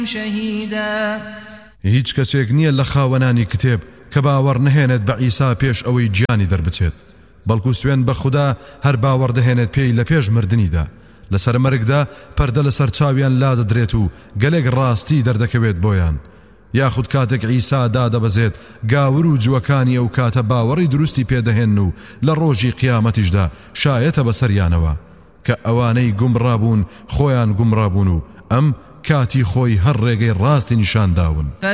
شهيدا هیچ کەسێک نییە لە خاوەنانی کتێب کە باوەڕ نهێنێت بە عیسا پێش ئەوەی گیانی دەربچێت بەڵکو سوێن بە خوددا هەر باوەڕ دەهێنێت پێی لە پێش مردنیدا لەسەر مەرگدا پەردە لەسەر چاویان لا دەدرێت و گەلێک ڕاستی دەردەکەوێت بۆیان یاخود کاتێک عیسا دادەبەزێت گاور و جوەکانی ئەو کاتە باوەڕی دروستی پێدەهێن و لە ڕۆژی قیامەتیشدا شایەتە بەسەریانەوە کە ئەوانەی گومڕابوون خۆیان گومڕابوون و ئەم کاتی خۆی هەر ڕێگەی ڕاستی نیشان داون